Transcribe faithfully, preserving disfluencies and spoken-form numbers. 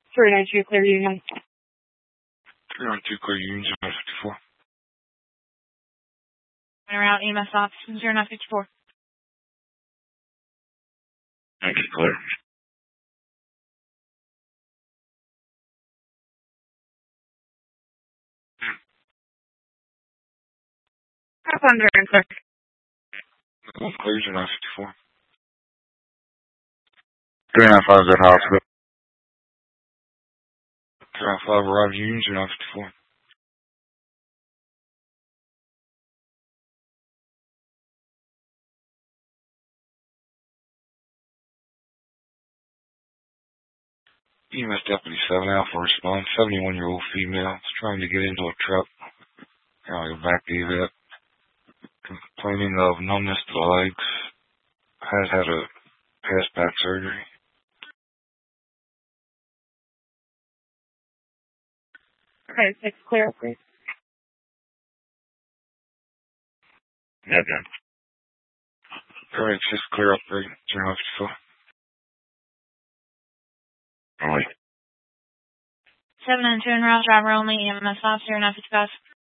three nine two, clear Union. three nine two, clear Union, zero nine fifty-four. Around E M S ops, zero nine fifty-four. Thank you, clear. Up under and clear. One clear, zero nine fifty-four. three nine five is at hospital. three nine five arrived Union, zero nine fifty-four. E M S Deputy seven Alpha responds. seventy-one-year-old female is trying to get into a truck. I'll go back to evac. Complaining of numbness to the legs. Has had a past back surgery. Okay, six clear, please. Okay. Correct, six clear up three, zero nine fifty-four. Alright. seven nine two en route, driver only, E M S ops, zero nine fifty-five.